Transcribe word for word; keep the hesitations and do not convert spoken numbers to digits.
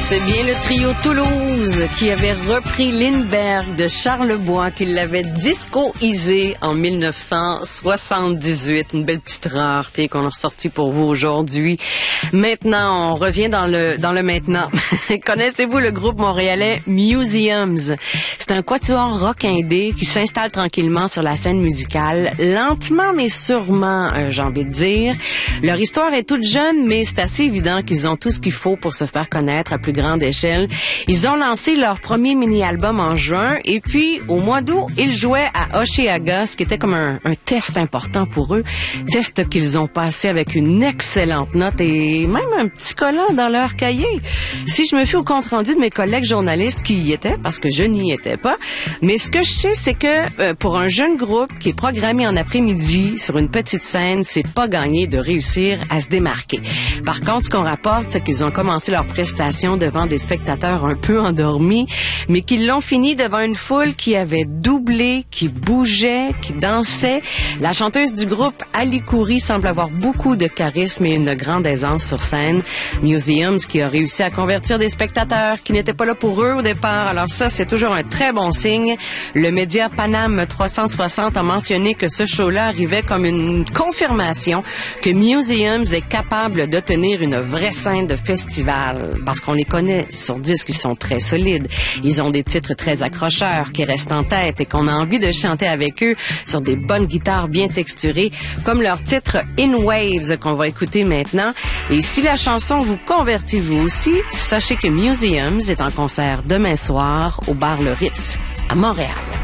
C'est bien le trio Toulouse qui avait repris Lindbergh de Charles Bois, qui l'avait discoisé en mille neuf cent soixante-dix-huit. Une belle petite rareté qu'on a ressortie pour vous aujourd'hui. Maintenant, on revient dans le dans le maintenant. Connaissez-vous le groupe montréalais Museums? C'est un quatuor rock indé qui s'installe tranquillement sur la scène musicale, lentement mais sûrement, euh, j'ai envie de dire. Leur histoire est toute jeune, mais c'est assez évident qu'ils ont tout ce qu'il faut pour se faire connaître à plus grande échelle. Ils ont lancé leur premier mini-album en juin et puis au mois d'août, ils jouaient à Osheaga, ce qui était comme un, un test important pour eux. Test qu'ils ont passé avec une excellente note et même un petit collant dans leur cahier. Si je me fie au compte-rendu de mes collègues journalistes qui y étaient, parce que je n'y étais pas, mais ce que je sais, c'est que euh, pour un jeune groupe qui est programmé en après-midi sur une petite scène, c'est pas gagné de réussir à se démarquer. Par contre, ce qu'on rapporte, c'est qu'ils ont commencé leur prestation devant des spectateurs un peu endormis, mais qu'ils l'ont fini devant une foule qui avait doublé, qui bougeait, qui dansait. La chanteuse du groupe, Ali Khoury, semble avoir beaucoup de charisme et une grande aisance sur scène. Museums qui a réussi à convertir des spectateurs qui n'étaient pas là pour eux au départ. Alors ça, c'est toujours un très bon signe. Le média Paname trois cent soixante a mentionné que ce show-là arrivait comme une confirmation que Museums est capable de tenir une vraie scène de festival. Parce qu'on les connaît sur disque, ils sont très solides. Ils ont des titres très accrocheurs qui restent en tête et qu'on a envie de chanter avec eux sur des bonnes guitares bien texturées, comme leur titre In Waves qu'on va écouter maintenant. Et si la chanson vous convertit vous aussi, sachez que Museums est en concert demain soir au bar Le Ritz à Montréal.